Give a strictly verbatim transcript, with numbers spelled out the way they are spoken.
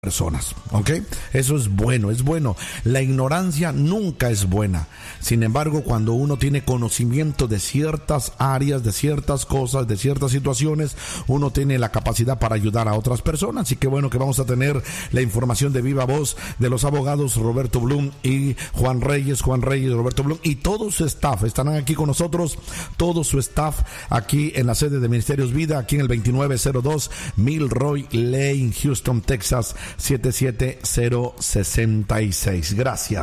personas, ¿ok? Eso es bueno, es bueno. La ignorancia nunca es buena. Sin embargo, cuando uno tiene conocimiento de ciertas áreas, de ciertas cosas, de ciertas situaciones, uno tiene la capacidad para ayudar a otras personas. Así que bueno, que vamos a tener la información de viva voz de los abogados Roberto Blum y Juan Reyes, Juan Reyes, Roberto Blum y todo su staff. Estarán aquí con nosotros, todo su staff aquí en la sede de Ministerios Vida, aquí en el veintinueve cero dos Milroy Lane, Houston, Texas, siete siete cero seis seis. Gracias.